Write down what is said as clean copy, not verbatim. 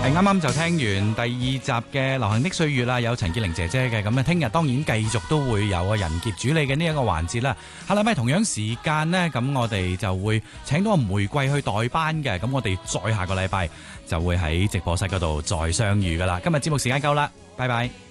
係啱啱就聽完第二集嘅流行的歲月啦，有陳潔靈姐姐嘅。咁啊，聽日當然繼續都會有啊人傑主理嘅呢一個環節啦。下禮拜同樣時間呢，咁我哋就會請到個玫瑰去代班嘅。咁我哋再下個禮拜就會喺直播室嗰度再相遇噶啦。今日節目時間夠啦，拜拜。